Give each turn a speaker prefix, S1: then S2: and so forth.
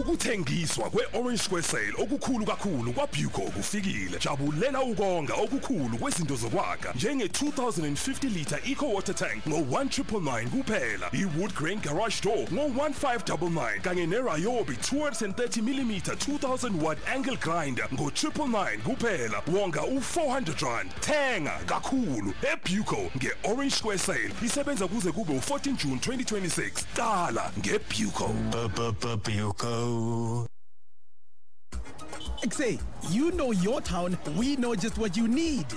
S1: Ukuthengiswa kwe-Orange Square Sale okukhulu kakhulu kwaBuco kufikile. Jabulela ukonga okukhulu kwezinto zokwakha njenge-2050 litre Eco Water Tank ngo-1,999 kuphela. I-Wood Grain Garage Door ngo-1,599 kanye ne-Ryobi 230mm 2000 watt angle grinder ngo-999 kuphela. Wonga u-R400. Thenga kakhulu eBuco nge-Orange Square Sale. Isebenza kuze kube u-14 June 2026. Qala ngeBuco.
S2: Buco.
S3: Say, you know your town, we know just what you need.